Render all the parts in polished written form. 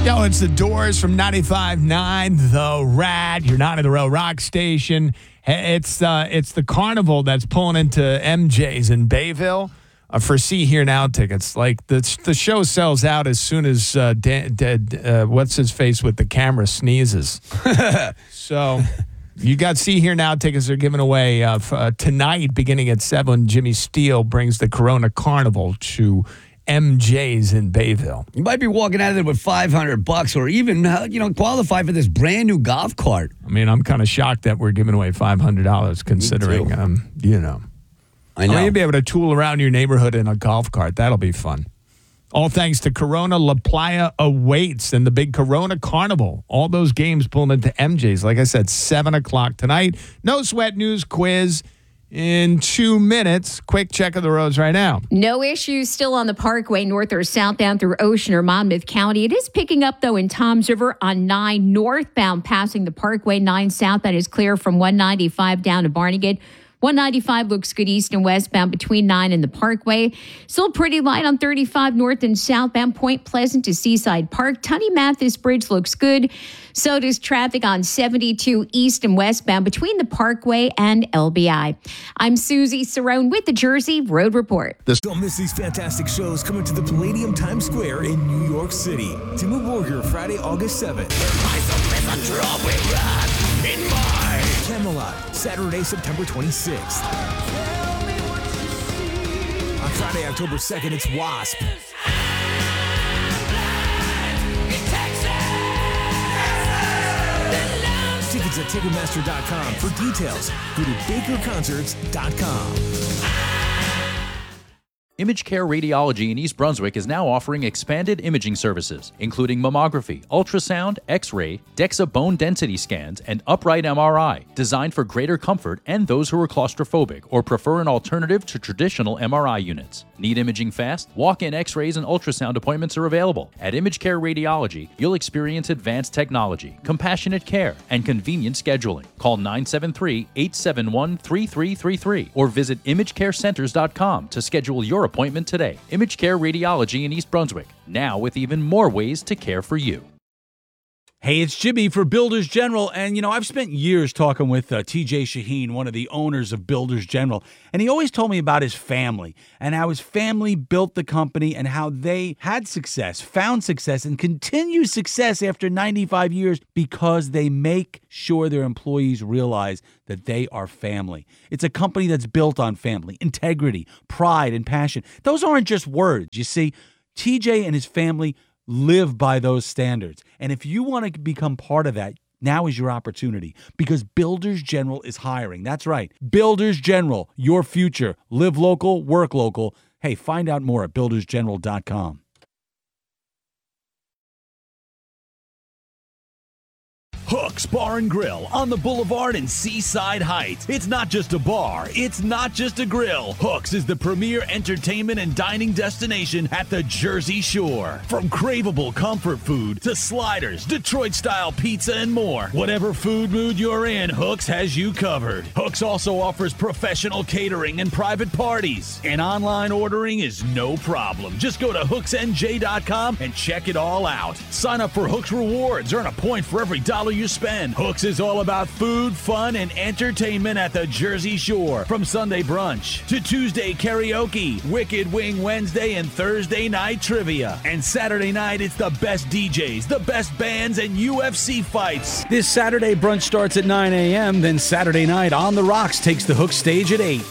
Yo, it's the Doors from 95.9, The Rad. You're not in the Row Rock Station. It's the Carnival that's pulling into MJ's in Bayville for See Here Now tickets. Like, the show sells out as soon as what's his face with the camera sneezes. So you got See Here Now tickets they're giving away tonight, beginning at 7. Jimmy Steele brings the Corona Carnival to MJ's in Bayville. You might be walking out of there with $500 or even, qualify for this brand new golf cart. I mean, I'm kind of shocked that we're giving away $500 considering, I know. I mean, you'll be able to tool around your neighborhood in a golf cart. That'll be fun. All thanks to Corona La Playa awaits and the big Corona Carnival. All those games pulling into MJ's. Like I said, 7 o'clock tonight. No Sweat News quiz in 2 minutes. Quick check of the roads right now. No issues still on the Parkway, north or southbound through Ocean or Monmouth County. It is picking up, though, in Toms River on 9 northbound, passing the Parkway. 9 southbound is clear from 195 down to Barnegat. 195 looks good east and westbound between 9 and the Parkway. Still pretty light on 35 north and southbound, Point Pleasant to Seaside Park. Tunney Mathis Bridge looks good. So does traffic on 72 east and westbound between the Parkway and LBI. I'm Susie Cerrone with the Jersey Road Report. Don't miss these fantastic shows coming to the Palladium Times Square in New York City. Timo Borger, Friday, August 7th. Camelot, Saturday, September 26th. On Friday, October 2nd, it's Wasp. Tickets at Ticketmaster.com. For details, go to BakerConcerts.com. Image Care Radiology in East Brunswick is now offering expanded imaging services, including mammography, ultrasound, X-ray, DEXA bone density scans, and upright MRI, designed for greater comfort and those who are claustrophobic or prefer an alternative to traditional MRI units. Need imaging fast? Walk-in X-rays and ultrasound appointments are available. At Image Care Radiology, you'll experience advanced technology, compassionate care, and convenient scheduling. Call 973-871-3333 or visit imagecarecenters.com to schedule your appointment today. Image Care Radiology in East Brunswick, now with even more ways to care for you. Hey, it's Jimmy for Builders General, and I've spent years talking with TJ Shaheen, one of the owners of Builders General, and he always told me about his family and how his family built the company and how they had success, found success, and continue success after 95 years because they make sure their employees realize that they are family. It's a company that's built on family, integrity, pride, and passion. Those aren't just words. You see, TJ and his family live by those standards. And if you want to become part of that, now is your opportunity because Builders General is hiring. That's right. Builders General, your future. Live local, work local. Hey, find out more at buildersgeneral.com. Hooks Bar and Grill on the Boulevard in Seaside Heights. It's not just a bar. It's not just a grill. Hooks is the premier entertainment and dining destination at the Jersey Shore. From craveable comfort food to sliders, Detroit-style pizza, and more. Whatever food mood you're in, Hooks has you covered. Hooks also offers professional catering and private parties. And online ordering is no problem. Just go to hooksnj.com and check it all out. Sign up for Hooks Rewards. Earn a point for every dollar you spend. Hooks is all about food, fun, and entertainment at the Jersey Shore. From Sunday brunch to Tuesday karaoke, Wicked Wing Wednesday, and Thursday night trivia. And Saturday night, it's the best DJs, the best bands, and UFC fights. This Saturday brunch starts at 9 a.m., then Saturday night On the Rocks takes the Hooks stage at 8.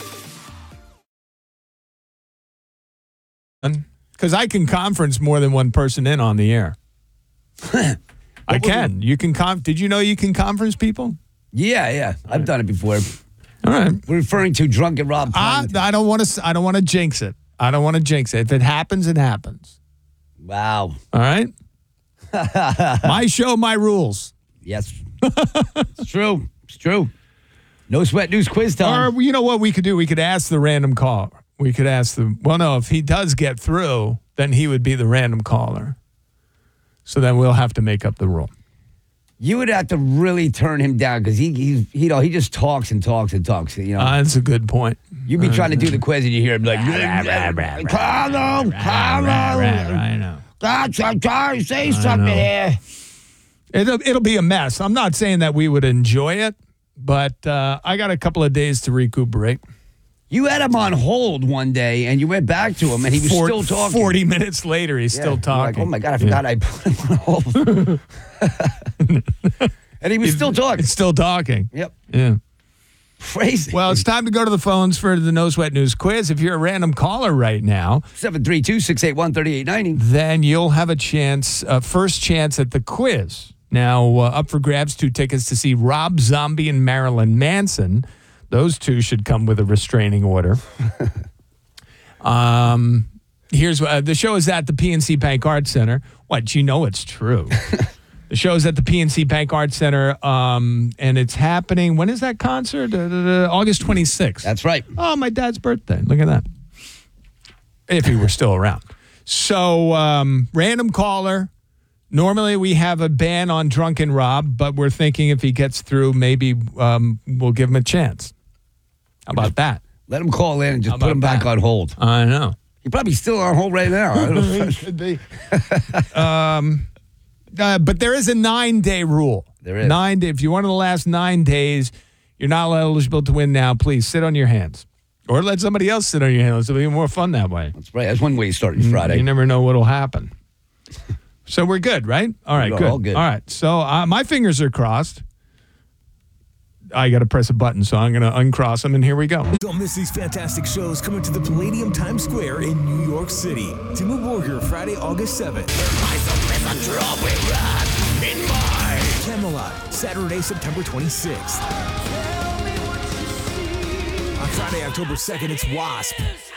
Because I can conference more than one person in on the air. I can. You can. Did you know you can conference people? Yeah. I've done it before. All right. We're referring to Drunken Rob. I don't want to. I don't want to jinx it. I don't want to jinx it. If it happens, it happens. Wow. All right. My show, my rules. Yes. It's true. It's true. No Sweat News quiz time. Or you know what we could do? We could ask the random caller. We could ask them. Well, no. If he does get through, then he would be the random caller. So then we'll have to make up the rule. You would have to really turn him down because he just talks and talks and talks. That's a good point. You'd be trying to do the quiz and you hear him like, Carlo. I know. Try say something here. It'll be a mess. I'm not saying that we would enjoy it, but I got a couple of days to recuperate. You had him on hold one day, and you went back to him, and he was still talking. 40 minutes later, he's still talking. Like, oh, my God, I forgot I put him on hold. And he was still talking. It's still talking. Yep. Yeah. Crazy. Well, it's time to go to the phones for the No Sweat News quiz. If you're a random caller right now, 732-681-3890. then you'll have a chance, first chance at the quiz. Now, up for grabs, 2 tickets to see Rob Zombie and Marilyn Manson. Those 2 should come with a restraining order. Here's the show is at the PNC Bank Arts Center. What? You know it's true. The show is at the PNC Bank Arts Center, and it's happening. When is that concert? August 26th. That's right. Oh, my dad's birthday. Look at that. If he were still around. So, random caller. Normally, we have a ban on Drunken Rob, but we're thinking if he gets through, maybe we'll give him a chance. How about that? Let him call in and just put him back on hold. I know. He's probably still on hold right now. I don't know. Should be. But there is a 9-day rule. There is. 9 days. If you're one of the last 9 days, you're not eligible to win now. Please sit on your hands. Or let somebody else sit on your hands. It'll be more fun that way. That's right. That's one way to start your Friday. You never know what'll happen. So we're good, right? All right, good. All good. All right. So my fingers are crossed. I got to press a button, so I'm going to uncross them, and here we go. Don't miss these fantastic shows coming to the Palladium Times Square in New York City. Timmu Borgir, Friday, August 7th. Camelot, Saturday, September 26th. On Friday, October 2nd, it's Wasp.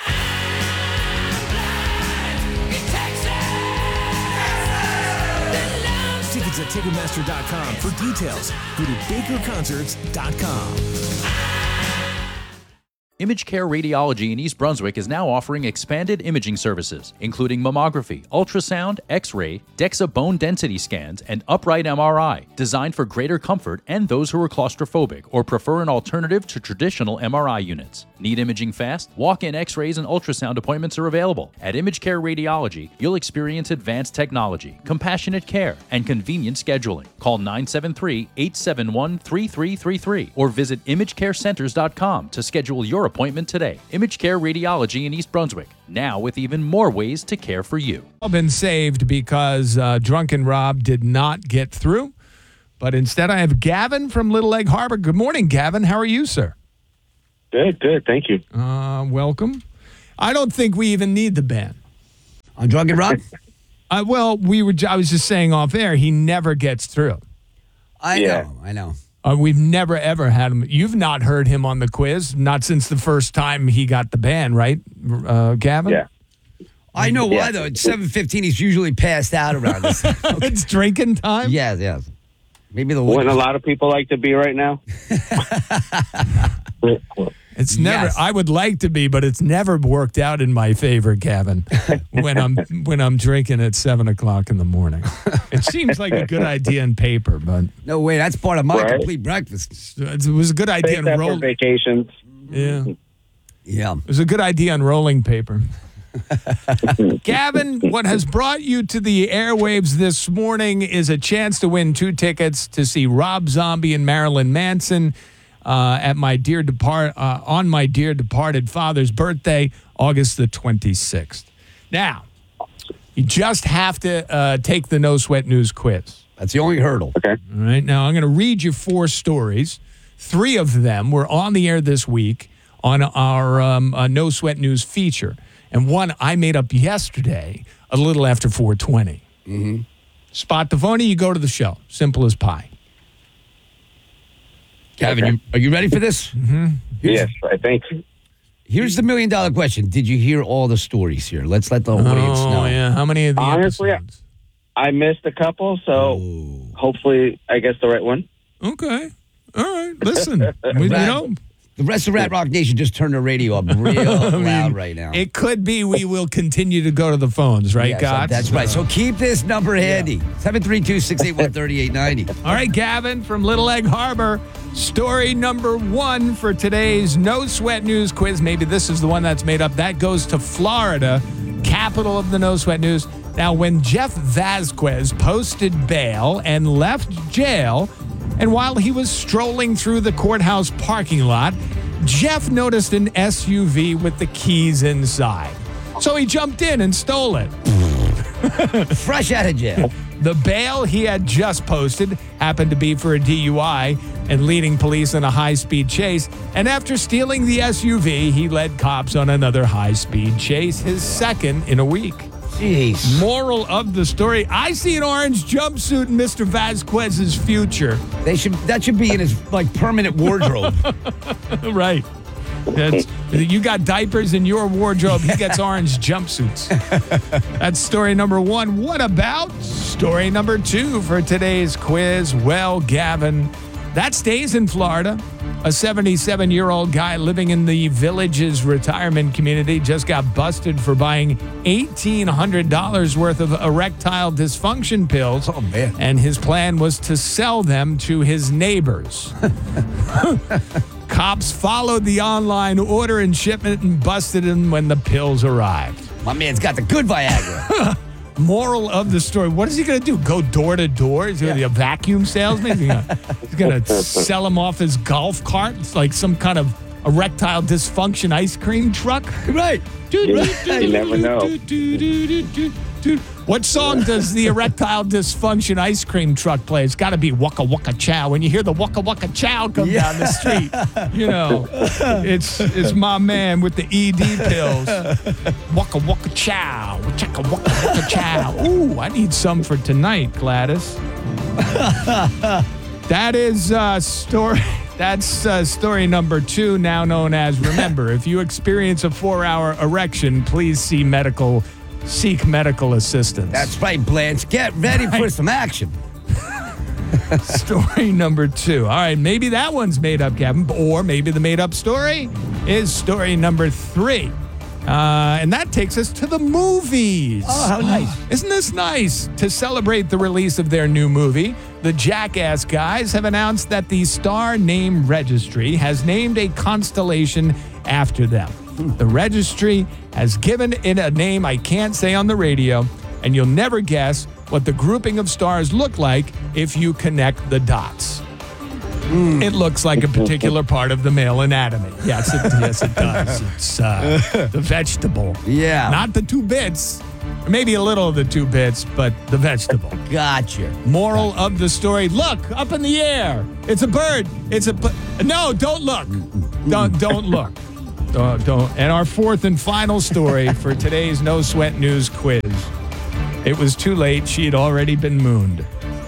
Tickets at Ticketmaster.com. For details, go to BakerConcerts.com. Image Care Radiology in East Brunswick is now offering expanded imaging services, including mammography, ultrasound, X-ray, DEXA bone density scans, and upright MRI, designed for greater comfort and those who are claustrophobic or prefer an alternative to traditional MRI units. Need imaging fast? Walk-in X-rays and ultrasound appointments are available. At Image Care Radiology, you'll experience advanced technology, compassionate care, and convenient scheduling. Call 973-871-3333 or visit imagecarecenters.com to schedule your appointment today. Image Care Radiology in East Brunswick, now with even more ways to care for you. All been saved because Drunken Rob did not get through, but instead I have Gavin from Little Egg Harbor. Good morning, Gavin. How are you, sir? Good. Thank you. Welcome. I don't think we even need the ban. On Drunken Rob? Well, I was just saying off air, he never gets through. I know. We've never, ever had him. You've not heard him on the quiz, not since the first time he got the ban, right, Gavin? Yeah. I know why, though. At 7:15, he's usually passed out around this. It's drinking time? Yeah. Maybe When a lot of people like to be right now. It's never. Yes. I would like to be, but it's never worked out in my favor, Gavin. when I'm drinking at 7:00 in the morning, it seems like a good idea on paper, but No way, that's part of my Right. complete breakfast. it was a good idea Take on that for rolling. vacations. Yeah, Yeah. it was a good idea on rolling paper. Gavin, what has brought you to the airwaves this morning is a chance to win 2 tickets to see Rob Zombie and Marilyn Manson on my dear departed father's birthday, August the 26th. Now, you just have to take the No Sweat News quiz. That's the only hurdle. Okay. All right. Now, I'm going to read you 4 stories. 3 of them were on the air this week on our No Sweat News feature. And one I made up yesterday a little after 4:20. Mm-hmm. Spot the phony, you go to the show. Simple as pie. Gavin, are you ready for this? Mm-hmm. Yes, I think. Here's the $1 million question. Did you hear all the stories here? Let's let the audience know. Oh, yeah. How many of the Honestly, episodes? I missed a couple, so hopefully I guess the right one. Okay. All right. Listen, you know, The rest of Rat Rock Nation just turned the radio up real loud right now. it could be we will continue to go to the phones, right, Yes, God? that's right. So keep this number handy. 732-681-3890. All right, Gavin from Little Egg Harbor. Story number 1 for today's No Sweat News quiz. Maybe this is the one that's made up. That goes to Florida, capital of the No Sweat News. Now, when Jeff Vasquez posted bail and left jail, and while he was strolling through the courthouse parking lot, Jeff noticed an SUV with the keys inside. So he jumped in and stole it. Fresh out of jail. The bail he had just posted happened to be for a DUI and leading police in a high-speed chase. And after stealing the SUV, he led cops on another high-speed chase, his second in a week. Jeez. Moral of the story, I see an orange jumpsuit in Mr. Vasquez's future. That should be in his permanent wardrobe. Right. You got diapers in your wardrobe. He gets orange jumpsuits. That's story number 1. What about story number 2 for today's quiz? Well, Gavin, that stays in Florida. A 77-year-old guy living in the Villages retirement community just got busted for buying $1,800 worth of erectile dysfunction pills. Oh, man. And his plan was to sell them to his neighbors. Cops followed the online order and shipment and busted him when the pills arrived. My man's got the good Viagra. Moral of the story, what is he going to do? Go door to door? Is he going to be a vacuum salesman? He's going to sell them off his golf cart? It's like some kind of erectile dysfunction ice cream truck? Right. You never know. What song does the erectile dysfunction ice cream truck play? It's got to be Waka Waka Chow. When you hear the Waka Waka Chow come down the street, it's my man with the ED pills. Waka Waka Chow. Waka Waka Waka Chow. Ooh, I need some for tonight, Gladys. That is story. That's story number 2, now known as remember. If you experience a 4-hour erection, please seek medical assistance. That's right, Blanche. Get ready for some action. Story number 2. All right, maybe that one's made up, Kevin, or maybe the made up story is story number 3. And that takes us to the movies. Oh, how nice. Isn't this nice? To celebrate the release of their new movie, the Jackass guys have announced that the Star Name Registry has named a constellation after them. The registry has given it a name I can't say on the radio, and you'll never guess what the grouping of stars look like if you connect the dots. It looks like a particular part of the male anatomy. Yes, it does. It's the vegetable. Yeah. Not the 2 bits. Or maybe a little of the 2 bits, but the vegetable. Gotcha. Moral of the story, look, up in the air. It's a bird. No, don't look. Don't look. Don't. And our 4th and final story for today's No Sweat News quiz. It was too late. She had already been mooned.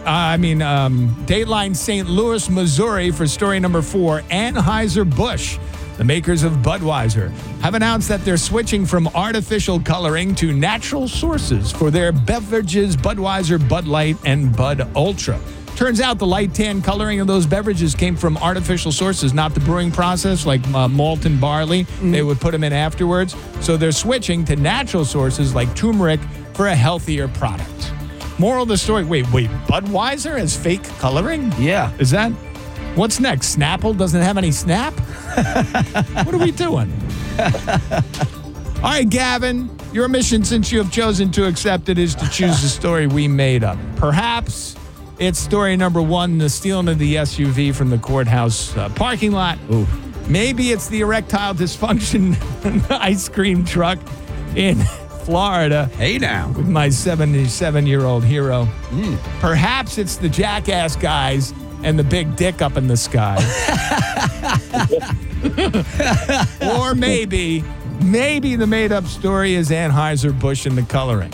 Dateline St. Louis, Missouri for story number 4. Anheuser-Busch, the makers of Budweiser, have announced that they're switching from artificial coloring to natural sources for their beverages Budweiser, Bud Light, and Bud Ultra. Turns out the light tan coloring of those beverages came from artificial sources, not the brewing process like malt and barley. They would put them in afterwards. So they're switching to natural sources like turmeric for a healthier product. Moral of the story, wait, Budweiser has fake coloring? Yeah. Is that? What's next? Snapple doesn't have any snap? What are we doing? All right, Gavin, your mission, since you have chosen to accept it, is to choose the story we made up. Perhaps it's story number 1, the stealing of the SUV from the courthouse parking lot. Ooh. Maybe it's the erectile dysfunction ice cream truck in Florida. Hey now. With my 77-year-old hero. Perhaps it's the Jackass guys and the big dick up in the sky. Or maybe the made-up story is Anheuser-Busch and the coloring.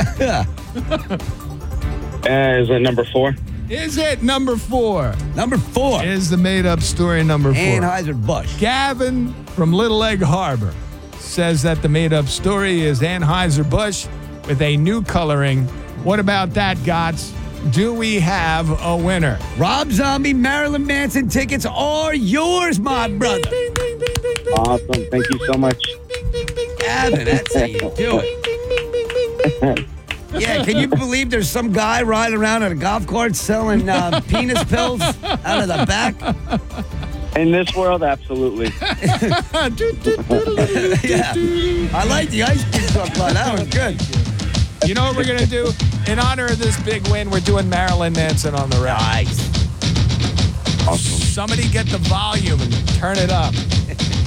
Is it number 4? Is it number 4? Number 4. Is the made-up story number 4? Anheuser-Busch. Gavin from Little Egg Harbor says that the made-up story is Anheuser-Busch with a new coloring. What about that, Gotts? Do we have a winner? Rob Zombie, Marilyn Manson tickets are yours, my brother. Ding, ding, ding, ding, ding. Awesome. Thank you so much. Gavin, that's how you do it. Yeah, can you believe there's some guy riding around on a golf cart selling penis pills out of the back? In this world, absolutely. Yeah. I like the ice cream truck line. That was good. You know what we're going to do? In honor of this big win, we're doing Marilyn Manson on the ride. Nice. Awesome. Somebody get the volume and turn it up.